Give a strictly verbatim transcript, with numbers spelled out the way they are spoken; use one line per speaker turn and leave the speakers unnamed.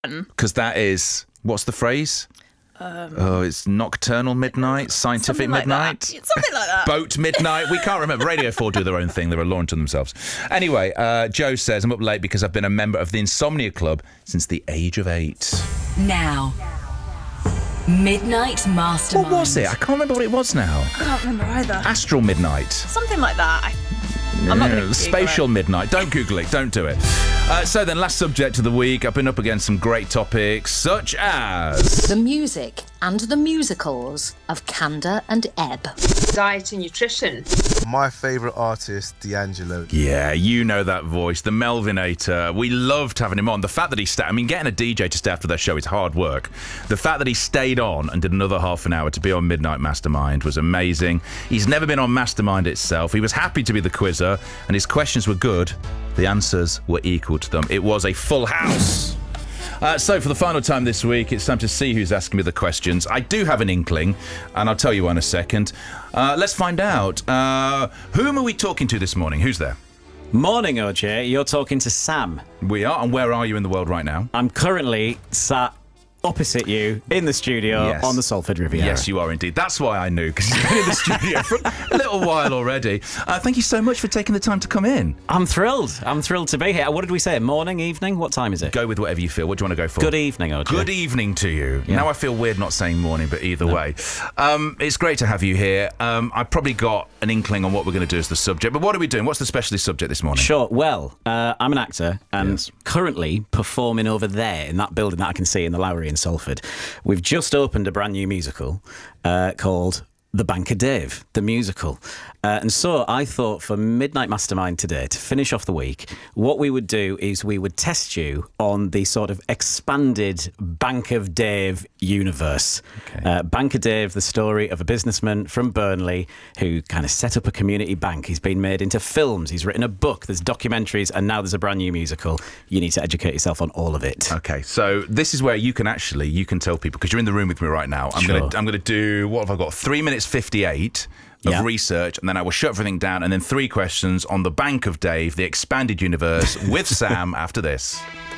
Because that is, what's the phrase? Um, oh, it's nocturnal midnight, scientific
like
midnight,
something like that.
Boat midnight. We can't remember. Radio four do their own thing. They're a law unto themselves. Anyway, uh, Joe says, I'm up late because I've been a member of the Insomnia Club since the age of eight.
Now, Midnight Mastermind.
What was it? I can't remember what it was now.
I can't remember either.
Astral midnight.
Something like that. I, I'm not going to
Spatial midnight. Don't Google it. Don't do it. Uh, so then, last subject of the week. I've been up against some great topics, such as
the music and the musicals of Canda and Ebb.
Diet and nutrition.
My favourite artist, D'Angelo.
Yeah, you know that voice, the Melvinator. We loved having him on. The fact that he stayed, I mean, getting a D J to stay after their show is hard work. The fact that he stayed on and did another half an hour to be on Midnight Mastermind was amazing. He's never been on Mastermind itself. He was happy to be the quizzer, and his questions were good. The answers were equal to them. It was a full house. Uh, so for the final time this week, it's time to see who's asking me the questions. I do have an inkling, and I'll tell you in a second. Uh, let's find out. Uh, whom are we talking to this morning? Who's there?
Morning, O J. You're talking to Sam.
We are. And where are you in the world right now?
I'm currently sat opposite you in the studio
Yes.
on the Salford Riviera.
Yes, you are indeed. That's why I knew, because you've been in the studio for a little while already. Uh, thank you so much for taking the time to come in.
I'm thrilled. I'm thrilled to be here. What did we say? Morning, evening? What time is it?
Go with whatever you feel. What do you want to go for?
Good evening, O J.
Good evening to you.
Yeah.
Now I feel weird not saying morning, but either no. way. Um, it's great to have you here. Um, I've probably got an inkling on what we're going to do as the subject, but what are we doing? What's the specialist subject this morning?
Sure. Well, uh, I'm an actor and
Yes.
currently performing over there in that building that I can see in the Lowry in Salford. We've just opened a brand new musical uh, called The Banker Dave, the musical. Uh, and so I thought for Midnight Mastermind today, to finish off the week, what we would do is we would test you on the sort of expanded Bank of Dave universe.
Okay.
Uh, Banker Dave, the story of a businessman from Burnley who kind of set up a community bank. He's been made into films, he's written a book, there's documentaries, and now there's a brand new musical. You need to educate yourself on all of it.
Okay, so this is where you can actually, you can tell people, because you're in the room with me right now, I'm
Sure.
going to I'm going to do, what have I got, three minutes fifty-eight of
Yeah.
research, and then I will shut everything down, and then three questions on the Bank of Dave, the expanded universe, with Sam after this.